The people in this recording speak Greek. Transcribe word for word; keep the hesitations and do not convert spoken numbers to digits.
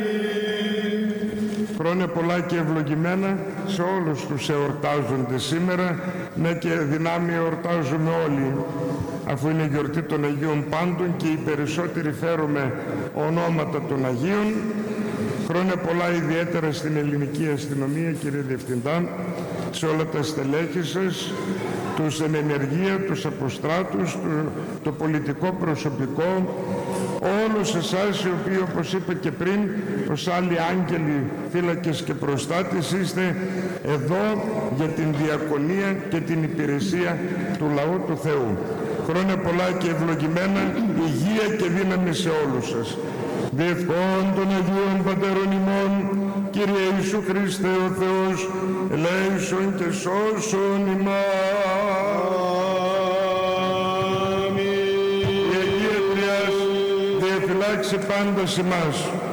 Χρόνια πολλά και ευλογημένα σε όλους τους εορτάζοντες σήμερα, ναι και δυνάμει εορτάζουμε όλοι, αφού είναι η γιορτή των Αγίων Πάντων και οι περισσότεροι φέρουμε ονόματα των Αγίων. Χρόνια πολλά ιδιαίτερα στην ελληνική αστυνομία, κύριε Διευθυντά, σε όλα τα στελέχη σας, τους εν ενεργεία, τους αποστράτους, το, το πολιτικό προσωπικό, όλους εσάς οι οποίοι, όπως είπα και πριν, ως άλλοι άγγελοι, φύλακες και προστάτες, είστε εδώ για την διακονία και την υπηρεσία του λαού του Θεού. Χρόνια πολλά και ευλογημένα, υγεία και δύναμη σε όλους σας. Διευχών των Αγίων Πατέρων ημών, Κύριε Ιησού Χριστέ ο Θεός, ελέησον και σώσον ημάς. Η Αγία Τριάς διαφυλάξει πάντα ημάς.